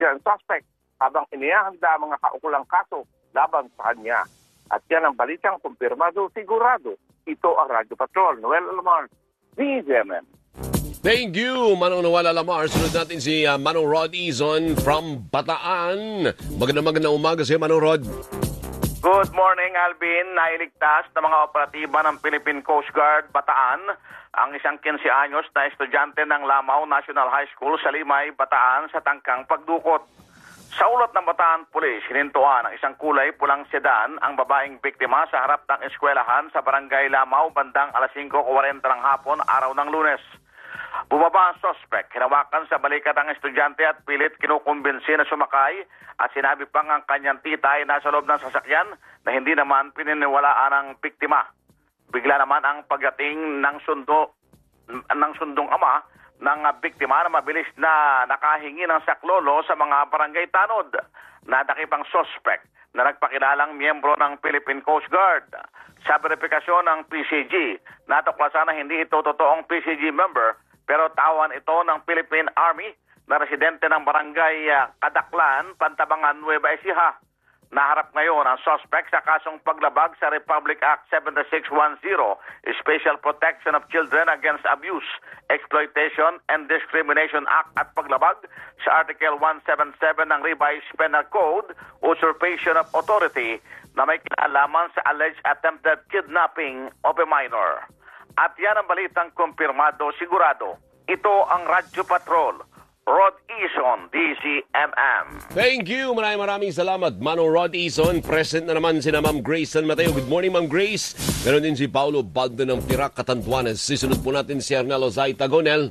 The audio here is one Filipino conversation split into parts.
ang suspect habang inihahanda ang mga kaukulang kaso laban sa kanya. At yan ang balitang kumpirmado, sigurado. Ito ang Radyo Patrol. Noel Alamar, DZMM. Thank you, Manong Noel Alamar. Sunod natin si Manong Rod Izon from Bataan. Magandang umaga sa'yo, Manong Rod. Good morning, Alvin. Nailigtas ng mga operatiba ng Philippine Coast Guard Bataan ang isang 15 anyos na estudyante ng Lamao National High School sa Limay, Bataan sa tangkang pagdukot. Sa ulat ng Bataan Police, hinintuan ng isang kulay pulang sedan ang babaeng biktima sa harap ng eskwelahan sa Barangay Lamao bandang alas 5:40 ng hapon araw ng Lunes. Bumaba ang suspect, hinawakan sa balikat ang estudyante at pilit kinukumbinsi na sumakay at sinabi pang ang kanyang tita ay nasa loob ng sasakyan na hindi naman pininiwalaan ang biktima. Bigla naman ang pagdating ng sundong ama ng biktima na mabilis na nakahingi ng saklolo sa mga barangay tanod. Nadakip ang suspect na nagpakilalang miyembro ng Philippine Coast Guard. Sa verifikasyon ng PCG, natuklasan na hindi ito totoong PCG member pero tawan ito ng Philippine Army na residente ng barangay Kadaklan, Pantabangan, Nueva Ecija. Naharap ngayon ang suspect sa kasong paglabag sa Republic Act 7610, Special Protection of Children Against Abuse, Exploitation and Discrimination Act at paglabag sa Article 177 ng Revised Penal Code, Usurpation of Authority, na may kinalaman sa alleged attempted kidnapping of a minor. At yan ang balitang kumpirmado, sigurado. Ito ang Radyo Patrol. Rod Izon, DZMM. Thank you. Maraming salamat, Manong Rod Izon. Present na naman si Ma'am Grace San Mateo. Good morning, Ma'am Grace. Meron din si Paulo Baldo ng Pirak, Catanduanes. Sisunod po natin si Arnelo Zaita Gonel.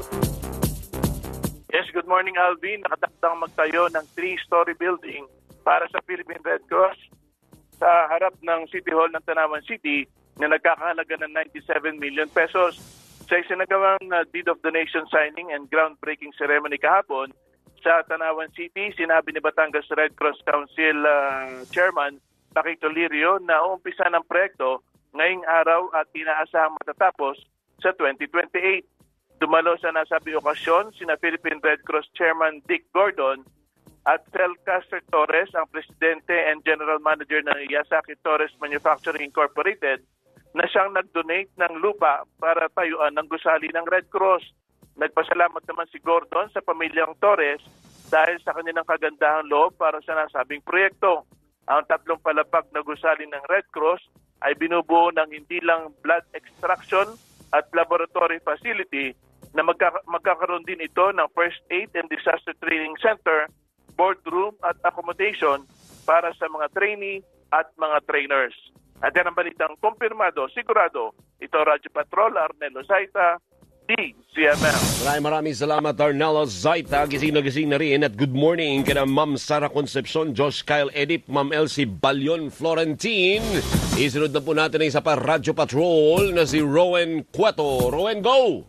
Yes, good morning, Alvin. Nakatakdang magtayo ng 3-story building para sa Philippine Red Cross sa harap ng City Hall ng Tanawan City na nagkakahalaga ng 97 million pesos. Sa isinagawang deed of donation signing and groundbreaking ceremony kahapon sa Tanawan City, sinabi ni Batangas Red Cross Council Chairman Paquito Lirio na uumpisa ng proyekto ngayong araw at inaasahang matatapos sa 2028. Dumalo sa nasabi okasyon sina Philippine Red Cross Chairman Dick Gordon at Felcaster Torres, ang Presidente and General Manager ng Yasaki Torres Manufacturing Incorporated, na siyang nag-donate ng lupa para tayuan ng gusali ng Red Cross. Nagpasalamat naman si Gordon sa pamilyang Torres dahil sa kanilang kagandahang loob para sa nasabing proyekto. Ang 3 palapag na gusali ng Red Cross ay binubuo ng hindi lang blood extraction at laboratory facility na magkakaroon din ito ng First Aid and Disaster Training Center, boardroom at accommodation para sa mga trainee at mga trainers. At yan ang balitang kumpirmado, sigurado. Ito Radyo Patrol, Arnelo Zaita, DZMM. Maraming salamat, Arnelo Zaita. Gising na rin at good morning kina Ma'am Sara Concepcion, Josh Kyle Edip, Ma'am Elsie Balyon Florentine. Isunod na po natin ang isa pa Radyo Patrol na si Rowan Cueto. Rowan, go!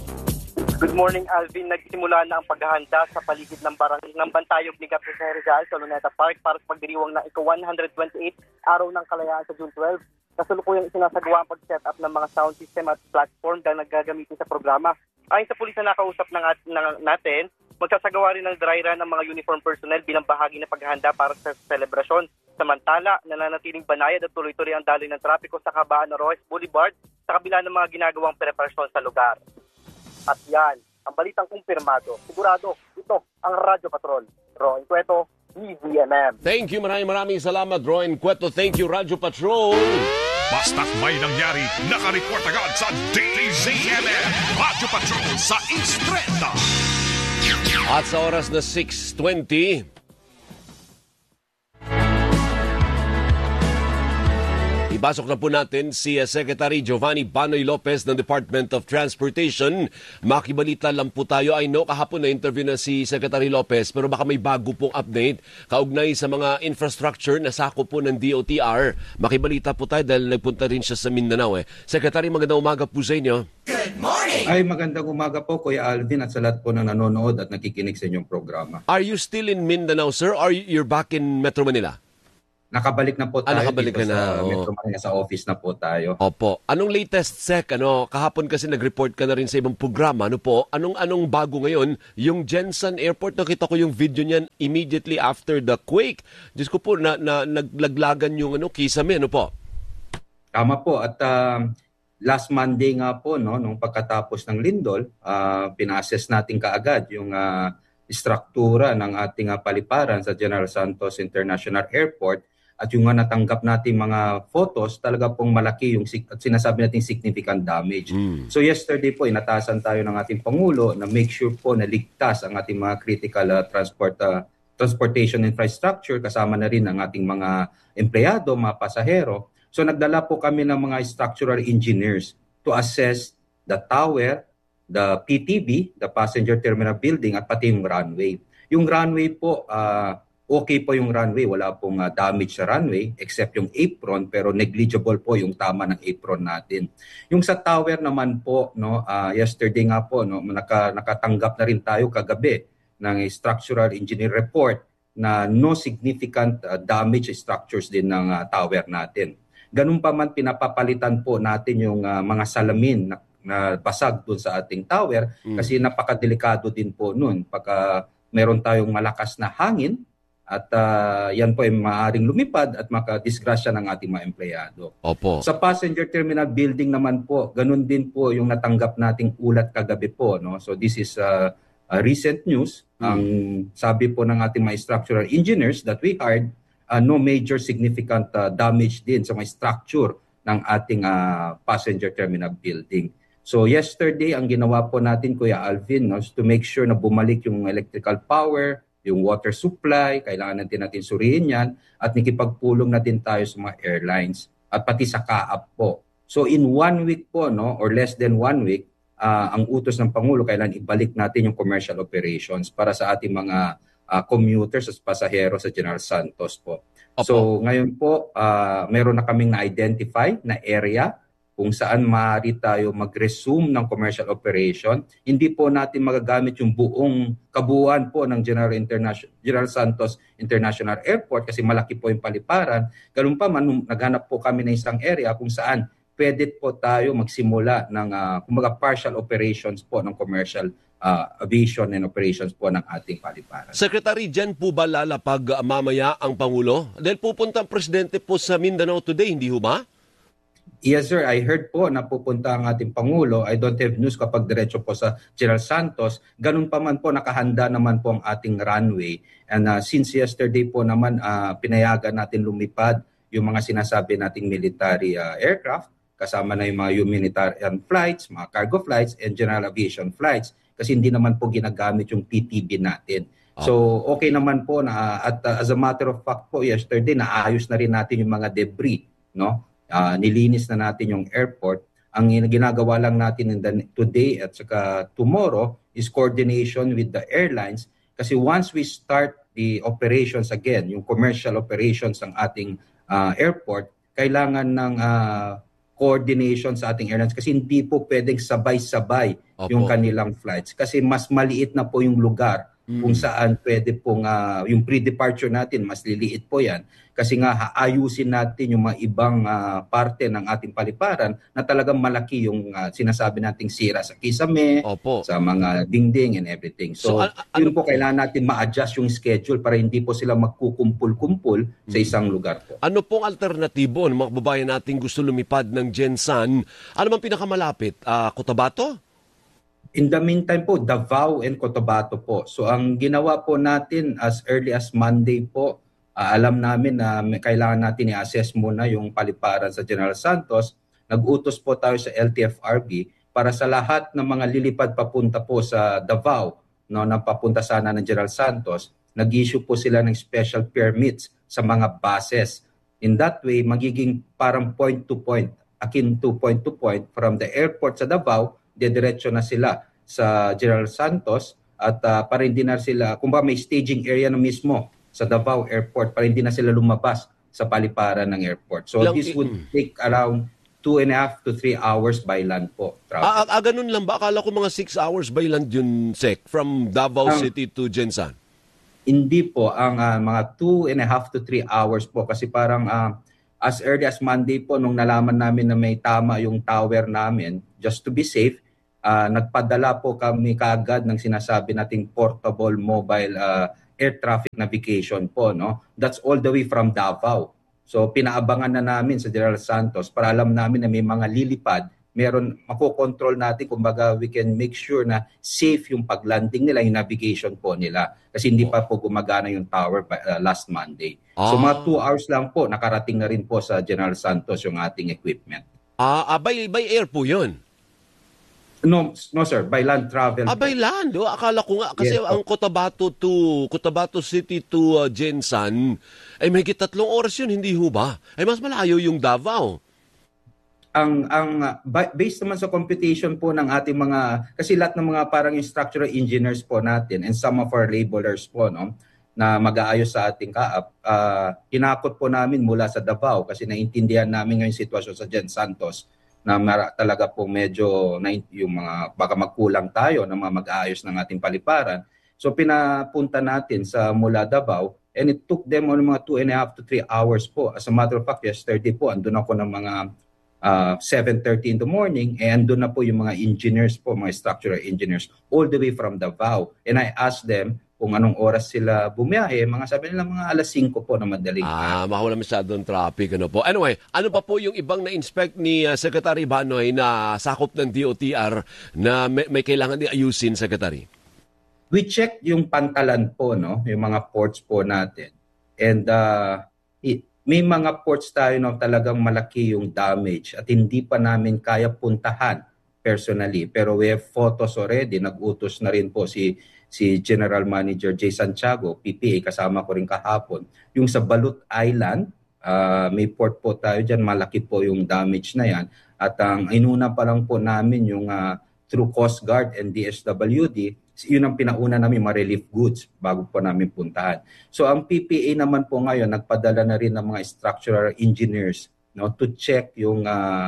Good morning, Alvin. Nagsimula na ang paghahanda sa paligid ng Bantayog ni Capitan Rizal sa Luneta Park para sa pagdiriwang ng ika-128 Araw ng Kalayaan sa June 12. Kasulukuyang isinasagawa ang pag-set up ng mga sound system at platform na naggagamitin sa programa. Ayon sa pulis na nakausap natin, magsasagawa rin ng dry run ng mga uniform personnel bilang bahagi ng paghahanda para sa selebrasyon. Samantala, nananatiling banayad at tuloy-tuloy ang daloy ng trapiko sa kabaan ng Royce Boulevard sa kabila ng mga ginagawang preparasyon sa lugar. At yan, ang balitang kumpirmado. Sigurado, ito ang Radyo Patrol. Rowan Cueto, DZMM. Thank you, maraming salamat, Rowan Cueto. Thank you, Radyo Patrol. Basta't may nangyari, nakareport agad sa DZMM. Radyo Patrol sa Estrada. At sa oras na 6:20, ibasok na po natin si Secretary Giovanni Banoy Lopez ng Department of Transportation. Makibalita lang po tayo. I know kahapon na interview na si Secretary Lopez pero baka may bago pong update kaugnay sa mga infrastructure na sakop po ng DOTR. Makibalita po tayo dahil nagpunta rin siya sa Mindanao. Secretary, magandang umaga po sa inyo. Good morning! Ay, magandang umaga po, Kuya Alvin, at sa lahat po na nanonood at nakikinig sa inyong programa. Are you still in Mindanao, sir, or you're back in Metro Manila? Nakabalik na po tayo nakabalik dito ka na, sa oo. Metro Manila, sa office na po tayo. Opo. Anong latest, Sec? Kahapon kasi nag-report ka na rin sa ibang programa. Ano po? Anong bago ngayon? Yung Jensen Airport, nakita ko yung video niyan immediately after the quake. Diyos ko po, naglaglagan yung kisame. Ano po? Tama po. At last Monday nga po, no, nung pagkatapos ng lindol, pina-assess natin kaagad yung struktura ng ating paliparan sa General Santos International Airport. At yung natanggap nating mga photos, talaga pong malaki yung sinasabi nating significant damage. So yesterday po, inatasan tayo ng ating Pangulo na make sure po na ligtas ang ating mga critical transportation infrastructure, kasama na rin ang ating mga empleyado, mga pasahero. So nagdala po kami ng mga structural engineers to assess the tower, the PTB, the Passenger Terminal Building, at pati yung runway. Yung runway po, okay po yung runway, wala pong damage sa runway except yung apron, pero negligible po yung tama ng apron natin. Yung sa tower naman po, no, yesterday nga po, no, nakatanggap na rin tayo kagabi ng structural engineer report na no significant damage structures din ng tower natin. Ganun pa man, pinapapalitan po natin yung mga salamin na basag dun sa ating tower kasi napakadelikado din po nun. Pagka meron tayong malakas na hangin, at yan po ay maaaring lumipad at makadisgrasya ng ating mga empleyado. Opo. Sa passenger terminal building naman po, ganun din po yung natanggap nating ulat kagabi po. No? So this is recent news. Ang sabi po ng ating mga structural engineers that we hired, no major significant damage din sa mga structure ng ating passenger terminal building. So yesterday, ang ginawa po natin, Kuya Alvin, no, is to make sure na bumalik yung electrical power, yung water supply, kailangan natin suriin yan, at nakipagpulong na din tayo sa mga airlines at pati sa CAAP po. So in 1 week po, no, or less than 1 week, ang utos ng Pangulo, kailangan ibalik natin yung commercial operations para sa ating mga commuters at pasahero sa General Santos po. Opo. So ngayon po, meron na kaming na-identify na area kung saan maaari tayo mag-resume ng commercial operation. Hindi po natin magagamit yung buong kabuuan po ng General Santos International Airport kasi malaki po yung paliparan. Ganun pa man, naghanap po kami ng isang area kung saan pwede po tayo magsimula ng partial operations po ng commercial aviation and operations po ng ating paliparan. Secretary, dyan po ba lalapag mamaya ang Pangulo? Dahil pupunta ang Presidente po sa Mindanao today, hindi ho ba? Yes sir, I heard po na pupunta ang ating Pangulo. I don't have news kapag diretso po sa General Santos. Ganun pa man po, nakahanda naman po ang ating runway. And since yesterday po naman, pinayagan natin lumipad yung mga sinasabi nating military aircraft, kasama na yung mga humanitarian flights, mga cargo flights, and general aviation flights. Kasi hindi naman po ginagamit yung PTB natin. So okay naman po na at as a matter of fact po, yesterday naayos na rin natin yung mga debris, no? Nilinis na natin yung airport. Ang ginagawa lang natin today at saka tomorrow is coordination with the airlines kasi once we start the operations again, yung commercial operations ng ating airport, kailangan ng coordination sa ating airlines kasi hindi po pwedeng sabay-sabay yung kanilang flights kasi mas maliit na po yung lugar kung saan pwede pong yung pre-departure natin, mas liliit po yan. Kasi nga ayusin natin yung mga ibang parte ng ating paliparan na talagang malaki yung sinasabi nating sira sa kisame, sa mga dingding and everything. So yun po kailangan natin ma-adjust yung schedule para hindi po sila magkukumpul-kumpul sa isang lugar po. Ano pong alternatibo ng mga babayan nating gusto lumipad ng Jensan? Ano bang pinakamalapit? Cotabato? In the meantime po, Davao and Cotabato po. So ang ginawa po natin as early as Monday po, alam namin na kailangan natin i-assess muna yung paliparan sa General Santos. Nag-utos po tayo sa LTFRB para sa lahat ng mga lilipad papunta po sa Davao, no, na papunta sana ng General Santos, nag-issue po sila ng special permits sa mga buses. In that way, magiging parang point to point, akin to point from the airport sa Davao, dediretso na sila sa General Santos at para hindi na sila, kung ba may staging area na mismo sa Davao Airport para hindi na sila lumabas sa paliparan ng airport. So this would take around 2.5 to 3 hours by land po. Ganun lang ba? Akala ko mga 6 hours by land yun, Sec, from Davao City to Jensan. Hindi po, ang mga 2.5 to 3 hours po kasi parang as early as Monday po nung nalaman namin na may tama yung tower namin, just to be safe, nagpadala po kami kaagad ng sinasabi nating portable mobile air traffic navigation po, no? That's all the way from Davao. So pinaabangan na namin sa General Santos para alam namin na may mga lilipad, meron makokontrol natin, kumbaga we can make sure na safe yung paglanding nila, yung navigation po nila. Kasi hindi pa po gumagana yung tower last Monday. So mga 2 hours lang po, nakarating na rin po sa General Santos yung ating equipment. By air po yun? No sir, by land travel. By land? Akala ko nga, kasi Yes, ang Cotabato City to Jensan, ay may 3 oras yun, hindi ho ba? Ay mas malayo yung Davao. Based naman sa computation po ng ating mga, kasi lahat ng mga parang structural engineers po natin and some of our laborers po, no, na mag-aayos sa ating kaap, hinakot po namin mula sa Davao kasi naintindihan namin ngayong sitwasyon sa Gen Santos na talaga po medyo yung mga baka magkulang tayo ng mga mag-aayos ng ating paliparan. So pinapunta natin sa mula Davao and it took them on mga 2.5 to 3 hours po. As a matter of fact, yesterday po andun ako ng mga 7:30 in the morning and doon na po yung mga engineers po, mga structural engineers all the way from Davao. And I asked them kung anong oras sila bumiyahe, mga sabi nila mga alas 5 po na madaling araw. Mahula masyadong traffic. Ano po? Anyway, ano pa po yung ibang na-inspect ni Secretary Banoy na sakop ng DOTR na may kailangan din ayusin, Secretary? We checked yung pantalan po, no, yung mga ports po natin. And may mga ports tayo na talagang malaki yung damage at hindi pa namin kaya puntahan personally. Pero we have photos already. Nag-utos na rin po si General Manager Jay Santiago, PPA, kasama ko rin kahapon. Yung sa Balut Island, may port po tayo dyan. Malaki po yung damage na yan. At ang inuna pa lang po namin yung through Coast Guard and DSWD, yun ang pinauna namin, mga relief goods bago po namin puntahan. So ang PPA naman po ngayon, nagpadala na rin ng mga structural engineers, no, to check yung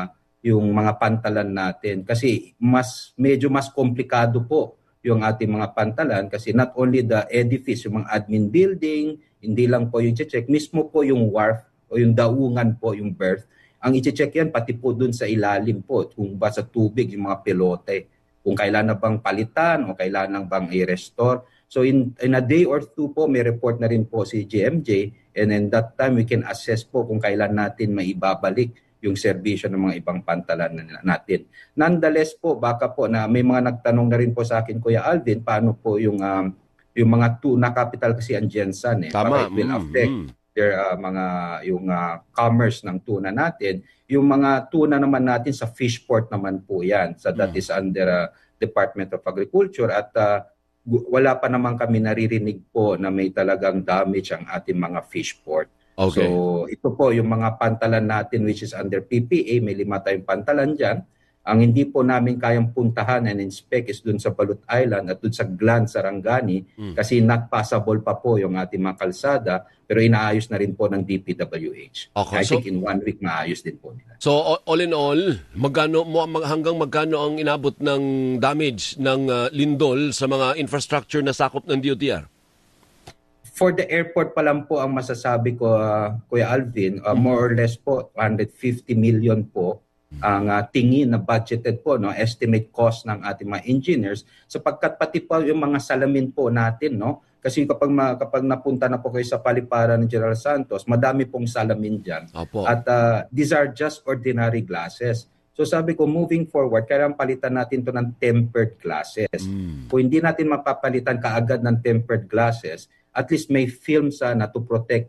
mga pantalan natin. Kasi medyo mas komplikado po yung ating mga pantalan kasi not only the edifice, yung mga admin building, hindi lang po yung check, mismo po yung wharf o yung daungan po, yung berth. Ang i-check yan pati po dun sa ilalim po, kung ba sa tubig, yung mga pilote. Kung kailan na bang palitan o kailan na bang i-restore. So in a day or two po, may report na rin po si GMJ and in that time we can assess po kung kailan natin maibabalik yung serbisyo ng mga ibang pantalan natin. Nonetheless po, baka po na may mga nagtanong na rin po sa akin, Kuya Alvin, paano po yung mga tuna capital kasi ang Jensan Tama. Para it will affect their yung commerce ng tuna natin. Yung mga tuna naman natin sa fish port naman po yan. So that is under Department of Agriculture at wala pa naman kami naririnig po na may talagang damage ang ating mga fish port. Okay. So ito po yung mga pantalan natin which is under PPA, may 5 tayong pantalan dyan. Ang hindi po namin kayang puntahan and inspect is dun sa Balut Island at dun sa Glan, Sarangani kasi not passable pa po yung ating mga kalsada pero inaayos na rin po ng DPWH. Okay, I think in 1 week maayos din po nila. So all in all, hanggang magkano ang inabot ng damage ng lindol sa mga infrastructure na sakop ng DOTR? For the airport pa lang po ang masasabi ko, Kuya Alvin, more or less po 150 million po ang tingin na budgeted po, no, estimate cost ng ating mga engineers sapagkat pati po yung mga salamin po natin, no, kasi kapag napunta na po kayo sa paliparan ng General Santos, madami pong salamin diyan. At these are just ordinary glasses. So sabi ko, moving forward, kailangan palitan natin to ng tempered glasses. Kung hindi natin mapapalitan kaagad ng tempered glasses, at least may film sana to protect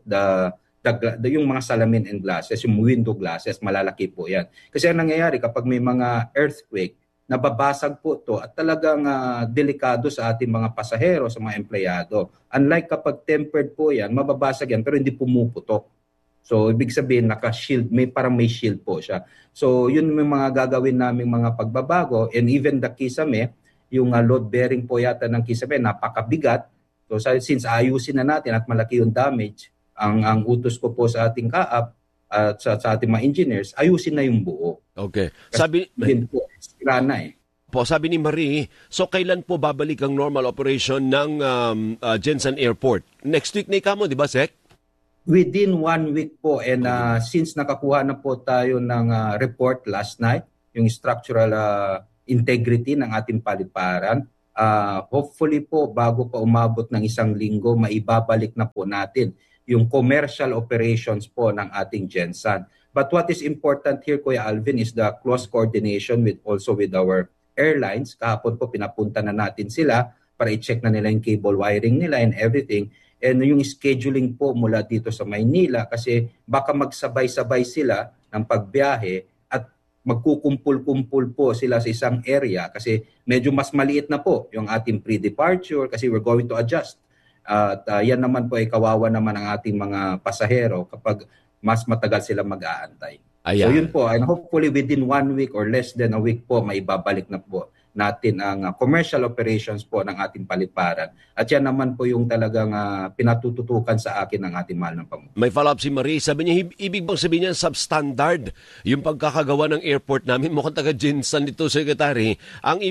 yung mga salamin and glasses, yung window glasses, malalaki po yan. Kasi ang nangyayari kapag may mga earthquake, nababasag po to at talagang delikado sa ating mga pasahero, sa mga empleyado. Unlike kapag tempered po yan, mababasag yan pero hindi pumuputok. So ibig sabihin naka-shield, parang may shield po siya. So yun yung mga gagawin naming mga pagbabago and even the Kisame, yung load bearing po yata ng Kisame, napakabigat. So since ayusin na natin at malaki yung damage, ang utos ko po sa ating kaap at sa ating mga engineers, ayusin na yung buo. Okay. Kasi din po, sira na Po, sabi ni Marie, so kailan po babalik ang normal operation ng Jensen Airport? Next week na ikamo, di ba, Sec? Within 1 week po, and since nakakuha na po tayo ng report last night, yung structural integrity ng ating paliparan, hopefully po bago pa umabot ng 1 linggo, maibabalik na po natin yung commercial operations po ng ating Jensen. But what is important here, Kuya Alvin, is the close coordination with our airlines. Kahapon po pinapunta na natin sila para i-check na nila yung cable wiring nila and everything. And yung scheduling po mula dito sa Maynila, kasi baka magsabay-sabay sila ng pagbiyahe at magkukumpul-kumpul po sila sa isang area kasi medyo mas maliit na po yung ating pre-departure kasi we're going to adjust. At yan naman po ay kawawa naman ang ating mga pasahero kapag mas matagal sila mag-aantay. Ayan. So yun po, and hopefully within 1 week or less than a week po, maibabalik na po natin ang commercial operations po ng ating paliparan. At yan naman po yung talagang pinatututukan sa akin ng ating mahal ng Pangulo. May follow-up si Marie. Sabi niya, ibig bang sabihin niya substandard yung pagkakagawa ng airport namin? Mukhang taga-Jensen dito, Secretary. Ang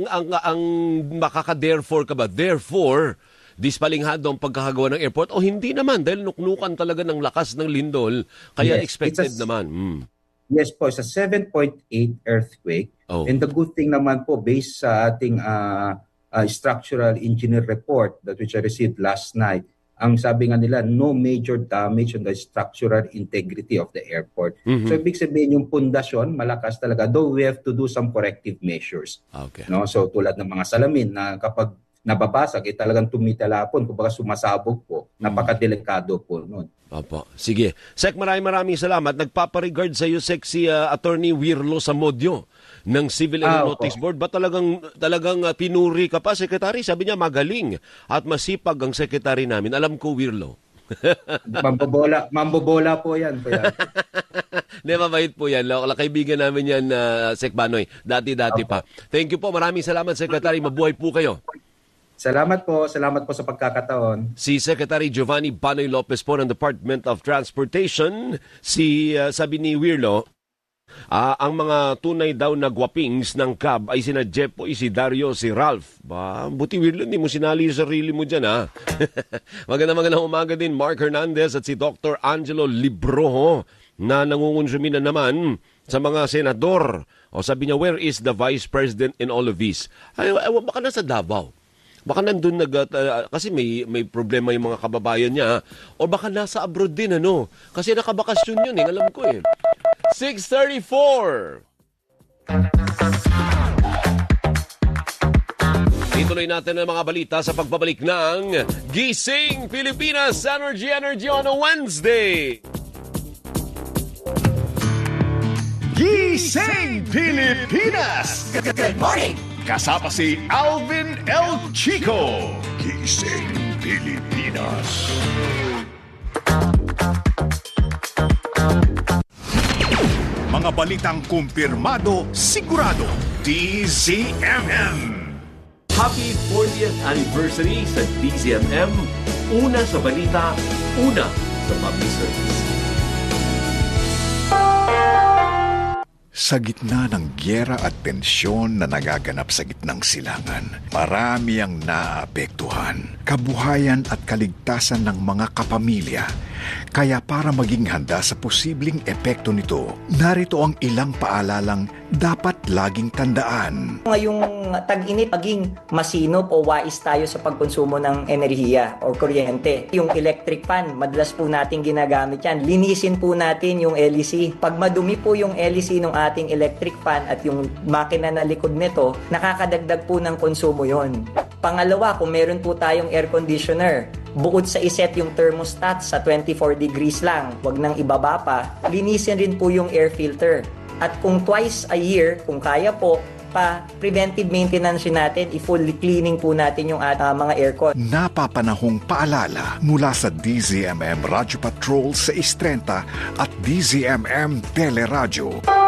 makaka-therefore ka ba? Therefore, dispalinghado ang pagkakagawa ng airport o hindi naman dahil nuknukan talaga ng lakas ng lindol kaya expected naman. Yes po, it's a 7.8 earthquake. And the good thing naman po based sa ating structural engineer report that which I received last night, ang sabi nga nila no major damage on the structural integrity of the airport. So ibig sabihin yung pundasyon malakas talaga, though we have to do some corrective measures. No, so tulad ng mga salamin na kapag nababasag, talagang tumitalapon, kumbaga sumasabog po. Napakadelikado po noon. Opo. Sige. Sec, maraming salamat. Nagpaparegard sa iyo, Sec, si Attorney Wirlo Samodyo ng Civil Aeronautics Board. Ba talagang pinuri ka pa, Secretary? Sabi niya magaling at masipag ang Secretary namin. Alam ko, Wirlo. Mambobola po yan. Hindi, mabait po yan. Kaibigan namin yan, Sec Banoy. Dati-dati pa. Thank you po. Maraming salamat, Secretary. Mabuhay po kayo. Salamat po sa pagkakataon. Si Secretary Giovanni Banoy Lopez po ng Department of Transportation. Sabi ni Wirlo, ang mga tunay daw na gwapings ng CAB ay sina Jepo, si Dario, si Ralph. Buti Wirlo, hindi mo sinali yung sarili mo dyan, ha? Magandang umaga din, Mark Hernandez at si Dr. Angelo Libroho na nangungunsumi na naman sa mga senador. O sabi niya, where is the Vice President in all of this? Baka nasa Davao. Baka nandun kasi may problema yung mga kababayan niya. O baka nasa abroad din, ano? Kasi nakabakasyon yun, alam ko eh. 6:34. Ituloy natin ang mga balita sa pagbabalik ng Gising Pilipinas Energy on a Wednesday. Gising Pilipinas! Good morning! Kasama si Alvin El Chico. Gising Pilipinas. Mga balitang kumpirmado, sigurado. DZMM. Happy 40th anniversary sa DZMM. Una sa balita, una sa public service. Sa gitna ng gyera at tensyon na nagaganap sa gitnang silangan, marami ang naapektuhan, kabuhayan at kaligtasan ng mga kapamilya. Kaya para maging handa sa posibleng epekto nito, narito ang ilang paalalang dapat laging tandaan. Ngayong tag-init, maging masinop o wais tayo sa pagkonsumo ng enerhiya o kuryente. Yung electric fan, madalas po natin ginagamit yan. Linisin po natin yung LEC. Pag madumi po yung LEC ng ating electric fan at yung makina na likod nito, nakakadagdag po ng konsumo yon. Pangalawa, kung meron po tayong air conditioner, bukod sa iset yung thermostat sa 24 degrees lang, wag nang ibaba pa, linisin rin po yung air filter. At kung twice a year, kung kaya po, preventive maintenance natin, i-fully cleaning po natin yung mga aircon. Napapanahong paalala mula sa DZMM Radyo Patrol sa 630 at DZMM Teleradyo.